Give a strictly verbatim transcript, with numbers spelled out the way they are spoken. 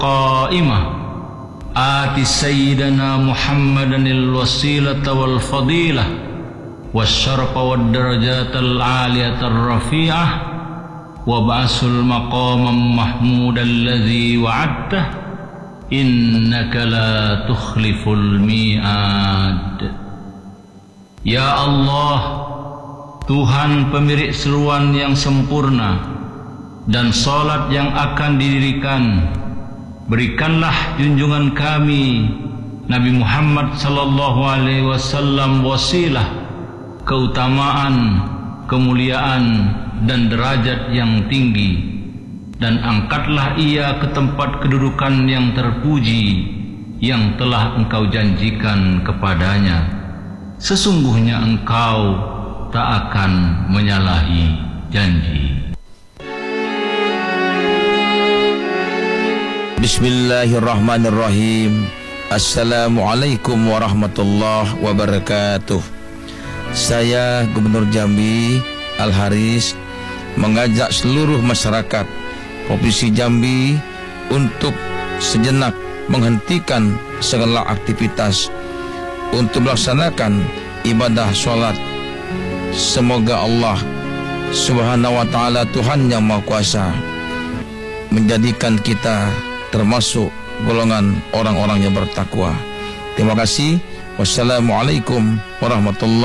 قائمة آت سيدنا محمدا الوسيلة والفضيلة والشرف والدرجات العالية الرفيعة وابعث المقام محمود الذي وعدته إنك لا تخلف الميعاد. Ya Allah, Tuhan pemilik seruan yang sempurna dan salat yang akan didirikan, berikanlah junjungan kami Nabi Muhammad sallallahu alaihi wasallam wasilah, keutamaan, kemuliaan dan derajat yang tinggi, dan angkatlah ia ke tempat kedudukan yang terpuji yang telah engkau janjikan kepadanya. Sesungguhnya engkau tak akan menyalahi janji. Bismillahirrahmanirrahim. Assalamualaikum warahmatullahi wabarakatuh. Saya Gubernur Jambi Al-Haris mengajak seluruh masyarakat Provinsi Jambi untuk sejenak menghentikan segala aktivitas untuk melaksanakan ibadah solat. Semoga Allah Subhanahu wa ta'ala, Tuhan yang Maha Kuasa, menjadikan kita termasuk golongan orang-orang yang bertakwa. Terima kasih. Wassalamualaikum warahmatullahi wabarakatuh.